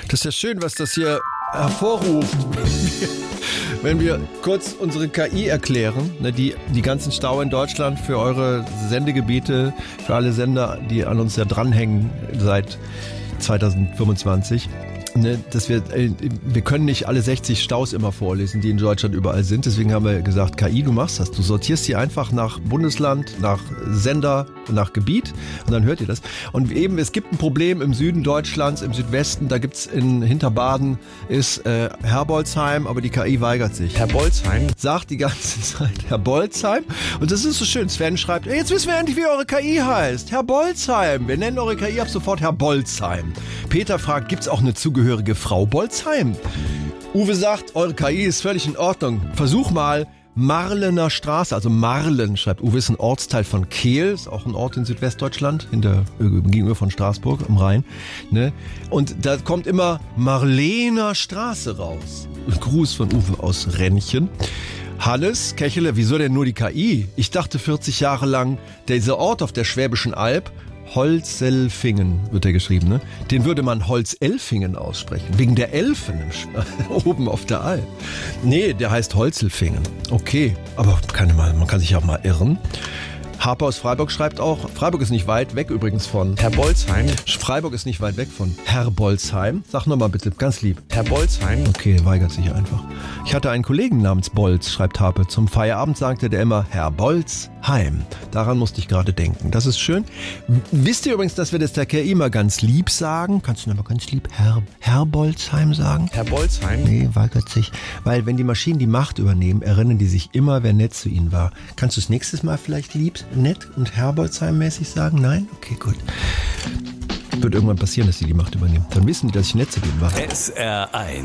Das ist ja schön, was das hier hervorruft. Wenn wir kurz unsere KI erklären, ne, die ganzen Stau in Deutschland für eure Sendegebiete, für alle Sender, die an uns ja dranhängen seit 2025. Ne, dass wir können nicht alle 60 Staus immer vorlesen, die in Deutschland überall sind. Deswegen haben wir gesagt, KI, du machst das. Du sortierst sie einfach nach Bundesland, nach Sender, nach Gebiet und dann hört ihr das. Und eben, es gibt ein Problem im Süden Deutschlands, im Südwesten, da gibt's in Hinterbaden ist Herbolzheim, aber die KI weigert sich. Herbolzheim? Sagt die ganze Zeit Herbolzheim. Und das ist so schön. Sven schreibt, jetzt wissen wir endlich, wie eure KI heißt. Herbolzheim. Wir nennen eure KI ab sofort Herbolzheim. Peter fragt, gibt's auch eine zugehörige Frau Bolzheim? Uwe sagt, eure KI ist völlig in Ordnung. Versuch mal Marlener Straße, also Marlen, schreibt Uwe, ist ein Ortsteil von Kehl, ist auch ein Ort in Südwestdeutschland, gegenüber von Straßburg am Rhein. Ne? Und da kommt immer Marlener Straße raus. Ein Gruß von Uwe aus Rennchen. Hannes Kechele, wieso denn nur die KI? Ich dachte 40 Jahre lang, dieser Ort auf der Schwäbischen Alb, Holzelfingen wird der geschrieben, ne? Den würde man Holzelfingen aussprechen, wegen der Elfen oben auf der Alp. Nee, der heißt Holzelfingen. Okay, aber man kann sich auch mal irren. Harper aus Freiburg schreibt auch, Freiburg ist nicht weit weg übrigens von Herbolzheim. Freiburg ist nicht weit weg von Herbolzheim. Sag nochmal bitte, ganz lieb. Herbolzheim. Okay, weigert sich einfach. Ich hatte einen Kollegen namens Bolz, schreibt Harpe. Zum Feierabend sagte der immer Herbolzheim. Daran musste ich gerade denken. Das ist schön. Wisst ihr übrigens, dass wir das der KI immer ganz lieb sagen? Kannst du mal ganz lieb Herbolzheim sagen? Herbolzheim? Nee, weigert sich. Weil wenn die Maschinen die Macht übernehmen, erinnern die sich immer, wer nett zu ihnen war. Kannst du es nächstes Mal vielleicht nett und Herbolzheim-mäßig sagen? Nein? Okay, gut. Wird irgendwann passieren, dass sie die Macht übernehmen. Dann wissen die, dass ich nett zu denen war. SR1